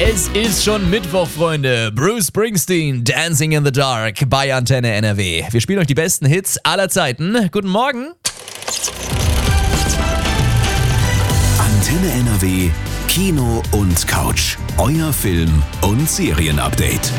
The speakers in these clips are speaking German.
Es ist schon Mittwoch, Freunde. Bruce Springsteen, Dancing in the Dark bei Antenne NRW. Wir spielen euch die besten Hits aller Zeiten. Guten Morgen. Antenne NRW, Kino und Couch. Euer Film- und Serienupdate.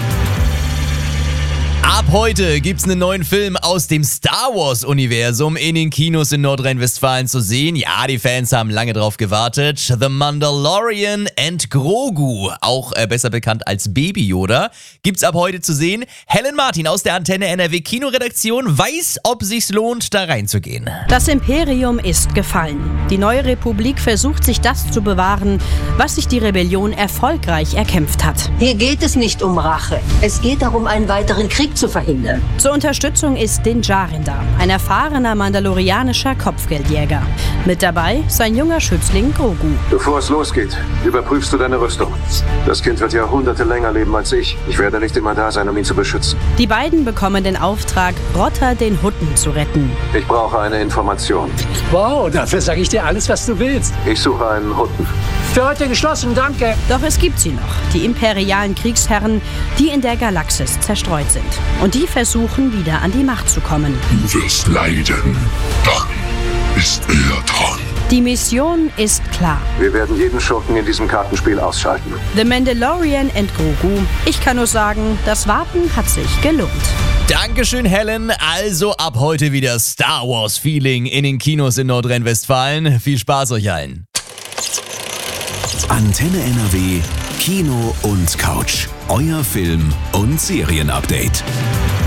Ab heute gibt's einen neuen Film aus dem Star Wars-Universum in den Kinos in Nordrhein-Westfalen zu sehen. Ja, die Fans haben lange drauf gewartet. The Mandalorian and Grogu, auch besser bekannt als Baby Yoda, gibt's ab heute zu sehen. Helen Martin aus der Antenne NRW Kinoredaktion weiß, ob sich's lohnt, da reinzugehen. Das Imperium ist gefallen. Die neue Republik versucht, sich das zu bewahren, was sich die Rebellion erfolgreich erkämpft hat. Hier geht es nicht um Rache. Es geht darum, einen weiteren Krieg zu verhindern. Zur Unterstützung ist Din Djarin da, ein erfahrener mandalorianischer Kopfgeldjäger. Mit dabei sein junger Schützling Grogu. Bevor es losgeht, überprüfst du deine Rüstung. Das Kind wird Jahrhunderte länger leben als ich. Ich werde nicht immer da sein, um ihn zu beschützen. Die beiden bekommen den Auftrag, Rotter den Hutten zu retten. Ich brauche eine Information. Wow, dafür sage ich dir alles, was du willst. Ich suche einen Hutten. Für heute geschlossen, danke. Doch es gibt sie noch, die imperialen Kriegsherren, die in der Galaxis zerstreut sind. Und die versuchen, wieder an die Macht zu kommen. Du wirst leiden. Dann ist er dran. Die Mission ist klar. Wir werden jeden Schurken in diesem Kartenspiel ausschalten. The Mandalorian and Grogu. Ich kann nur sagen, das Warten hat sich gelohnt. Dankeschön, Helen. Also ab heute wieder Star Wars-Feeling in den Kinos in Nordrhein-Westfalen. Viel Spaß euch allen. Antenne NRW, Kino und Couch. Euer Film- und Serienupdate.